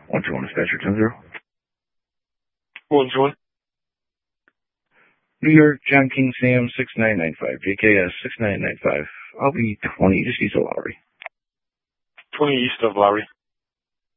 121 dispatcher 10-0. 121. New York, John King Sam 6995, JKS 6995. I'll be 20 just east of Lowry. 20 east of Lowry.